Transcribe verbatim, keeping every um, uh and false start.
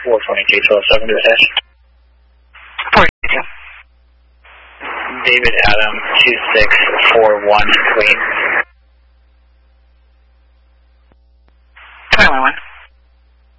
four twenty-two, twelve seven to attach. four twenty-two. David Adam, two six four one, clean.